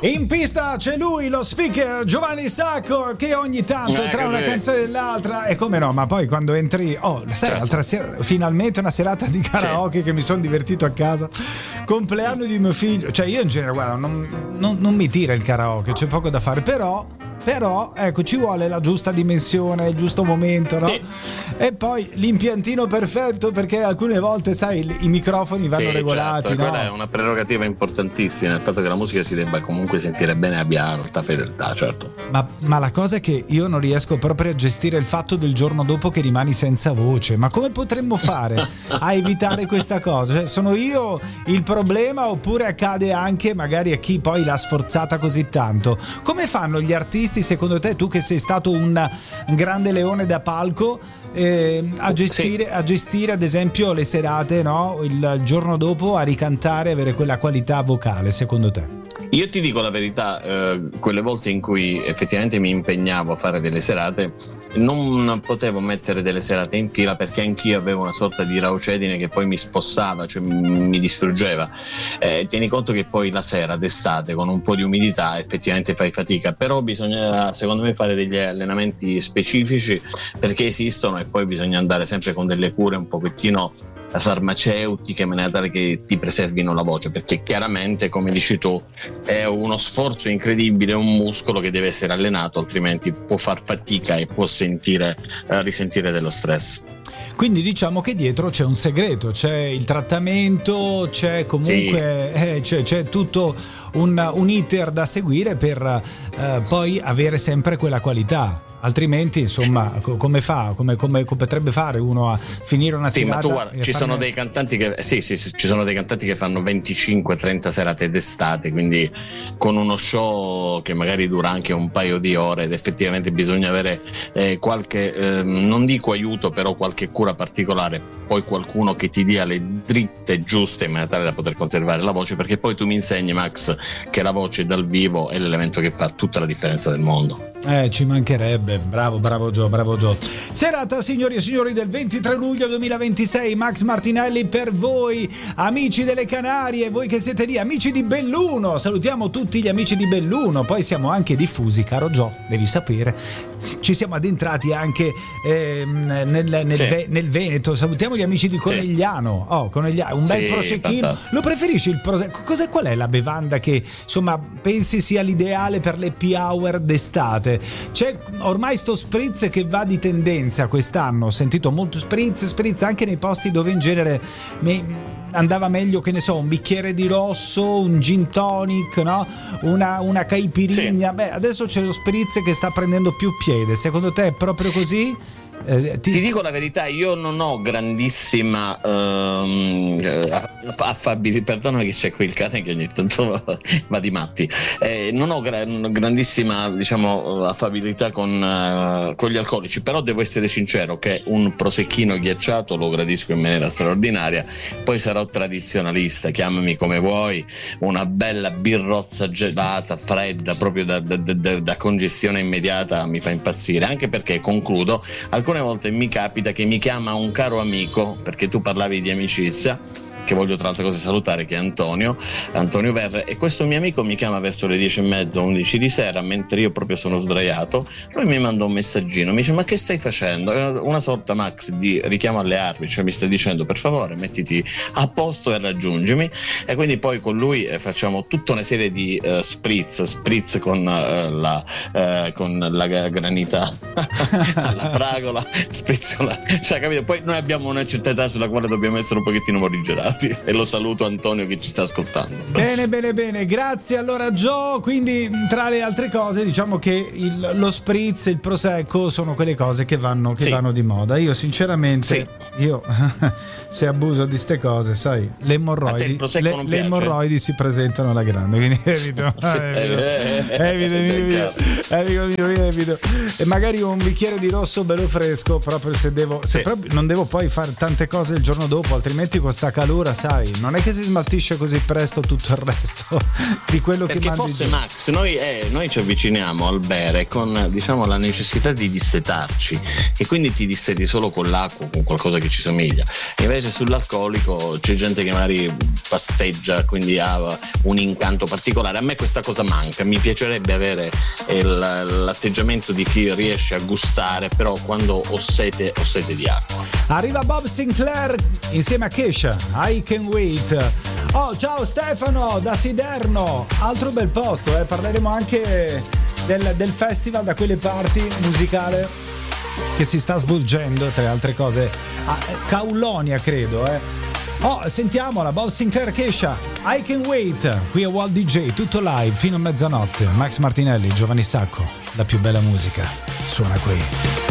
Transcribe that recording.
In pista c'è lui, lo speaker Giovanni Sacco, che ogni tanto tra una canzone e l'altra, e come no, ma poi quando entri, sai, l'altra sera finalmente una serata di karaoke che mi sono divertito a casa, compleanno di mio figlio, cioè io in genere guarda non mi tira il karaoke, c'è poco da fare, però ecco, ci vuole la giusta dimensione, il giusto momento, no? Sì. E poi l'impiantino perfetto, perché alcune volte sai i microfoni vanno regolati, certo, no? Quella è una prerogativa importantissima, il fatto che la musica si debba comunque sentire bene e abbia alta fedeltà, certo. Ma la cosa è che io non riesco proprio a gestire il fatto del giorno dopo che rimani senza voce. Ma come potremmo fare a evitare questa cosa? Cioè, sono io il problema, oppure accade anche magari a chi poi l'ha sforzata così tanto? Come fanno gli artisti, secondo te, tu che sei stato un grande leone da palco, a gestire ad esempio le serate, no? Il giorno dopo a ricantare, avere quella qualità vocale, secondo te? Io ti dico la verità, quelle volte in cui effettivamente mi impegnavo a fare delle serate, non potevo mettere delle serate in fila, perché anch'io avevo una sorta di raucedine che poi mi spossava, cioè mi distruggeva. Tieni conto che poi la sera d'estate con un po' di umidità effettivamente fai fatica, però bisogna secondo me fare degli allenamenti specifici, perché esistono, e poi bisogna andare sempre con delle cure un pochettino farmaceutiche in maniera tale che ti preservino la voce, perché chiaramente, come dici tu, è uno sforzo incredibile, un muscolo che deve essere allenato, altrimenti può far fatica e può risentire dello stress. Quindi diciamo che dietro c'è un segreto, c'è il trattamento, c'è comunque c'è tutto un iter da seguire per poi avere sempre quella qualità. Altrimenti, insomma, come potrebbe fare uno a finire una serata? Ma tu guarda, ci sono dei cantanti che ci sono dei cantanti che fanno 25-30 serate d'estate, quindi con uno show che magari dura anche un paio di ore, ed effettivamente bisogna avere qualche non dico aiuto, però qualche cura particolare, poi qualcuno che ti dia le dritte giuste in maniera tale da poter conservare la voce, perché poi tu mi insegni, Max, che la voce dal vivo è l'elemento che fa tutta la differenza del mondo. Ci mancherebbe. Bravo Gio. Serata, signori e signori, del 23 luglio 2026. Max Martinelli per voi, amici delle Canarie, voi che siete lì, amici di Belluno. Salutiamo tutti gli amici di Belluno. Poi siamo anche diffusi, caro Gio, devi sapere. Ci siamo addentrati anche nel Veneto. Salutiamo gli amici di Conegliano. Conegliano, un bel prosecchino. Fantastico. Lo preferisci il prosecco? Qual è la bevanda che insomma pensi sia l'ideale per le happy hour d'estate? C'è ormai sto spritz che va di tendenza quest'anno, ho sentito molto spritz anche nei posti dove in genere andava meglio, che ne so, un bicchiere di rosso, un gin tonic, no? Una caipirinha. Adesso c'è lo spritz che sta prendendo più piede. Secondo te è proprio così? Ti dico la verità, io non ho grandissima affabilità, perdona che c'è qui il cane che ogni tanto va di matti, non ho grandissima, diciamo, affabilità con gli alcolici, però devo essere sincero che un prosecchino ghiacciato lo gradisco in maniera straordinaria. Poi sarò tradizionalista, chiamami come vuoi, una bella birrozza gelata, fredda, proprio da congestione immediata, mi fa impazzire, anche perché, concludo, alcune volte mi capita che mi chiama un caro amico, perché tu parlavi di amicizia, che voglio tra l'altre cose salutare, che è Antonio Verre, e questo mio amico mi chiama verso le 10:30, 11 di sera, mentre io proprio sono sdraiato. Lui mi manda un messaggino, mi dice: ma che stai facendo? È una sorta, Max, di richiamo alle armi, cioè mi sta dicendo: per favore mettiti a posto e raggiungimi. E quindi poi con lui facciamo tutta una serie di spritz con la granita alla fragola, spritz con cioè, capito? Poi noi abbiamo una certa età sulla quale dobbiamo essere un pochettino morigerati, e lo saluto Antonio che ci sta ascoltando. Bene, grazie. Allora Gio, quindi tra le altre cose diciamo che lo spritz, il prosecco sono quelle cose che vanno di moda. Io sinceramente se abuso di ste cose, sai, le emorroidi si presentano alla grande, quindi evito. Evito. E magari un bicchiere di rosso bello fresco, proprio se proprio non devo poi fare tante cose il giorno dopo, altrimenti con sta calura, sai, non è che si smaltisce così presto tutto il resto di quello perché che mangi. Forse giù. Max, noi ci avviciniamo al bere con, diciamo, la necessità di dissetarci, e quindi ti disseti solo con l'acqua, con qualcosa che ci somiglia. Invece sull'alcolico c'è gente che magari pasteggia, quindi ha un incanto particolare. A me questa cosa manca, mi piacerebbe avere l'atteggiamento di chi riesce a gustare, però quando ho sete di acqua. Arriva Bob Sinclair insieme a Kesha, I Can Wait. Oh, ciao Stefano da Siderno, altro bel posto, parleremo anche del festival da quelle parti musicale che si sta svolgendo, tra le altre cose a Kaulonia, credo. Oh, sentiamola, Bob Sinclair, Kesha, I Can Wait, qui a Walt DJ, tutto live fino a mezzanotte. Max Martinelli, Giovanni Sacco, la più bella musica suona qui.